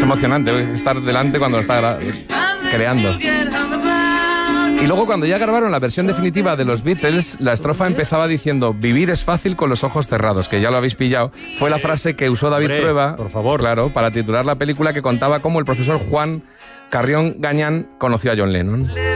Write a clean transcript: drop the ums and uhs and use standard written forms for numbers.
Es emocionante estar delante cuando lo está creando. Y luego cuando ya grabaron la versión definitiva de los Beatles, la estrofa empezaba diciendo: vivir es fácil con los ojos cerrados, que ya lo habéis pillado. Fue la frase que usó David Trueba, por favor, claro, para titular la película, que contaba cómo el profesor Juan Carrión Gañán conoció a John Lennon.